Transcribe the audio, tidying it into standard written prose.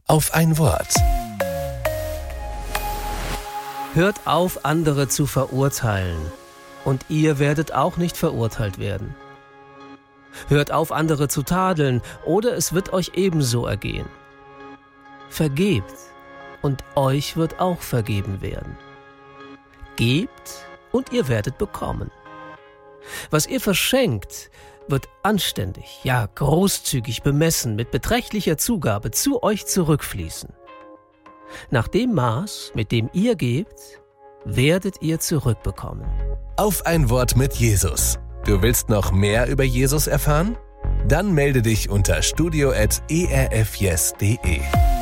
auf ein Wort. Hört auf, andere zu verurteilen, und ihr werdet auch nicht verurteilt werden. Hört auf, andere zu tadeln, oder es wird euch ebenso ergehen. Vergebt, und euch wird auch vergeben werden. Gebt, und ihr werdet bekommen. Was ihr verschenkt, wird anständig, ja großzügig bemessen, mit beträchtlicher Zugabe zu euch zurückfließen. Nach dem Maß, mit dem ihr gebt, werdet ihr zurückbekommen. Auf ein Wort mit Jesus. Du willst noch mehr über Jesus erfahren? Dann melde dich unter studio@erfyes.de.